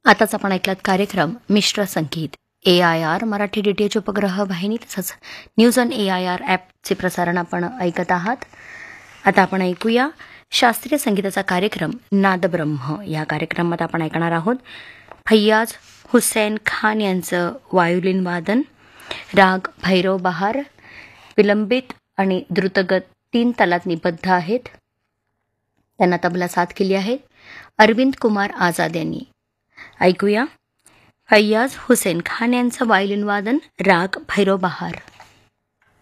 आताच आपण ऐकलात कार्यक्रम मिश्र संगीत AIR मराठी DTH उपग्रह वाहिनी तसंच न्यूज ऑन AIR ॲपचे प्रसारण आपण ऐकत आहात. आता आपण ऐकूया शास्त्रीय संगीताचा कार्यक्रम नादब्रह्म. या कार्यक्रमात आपण ऐकणार आहोत फैयाज हुसैन खान यांचं वायुलिन वादन, राग भैरव बहार, विलंबित आणि द्रुतगत 3 तालात निबद्ध आहेत. त्यांना तबला साथ केली आहे अरविंद कुमार आझाद यांनी. ऐकूया फैयाज हुसैन खान यांचं वायुलिन वादन, राग भैरव बहार.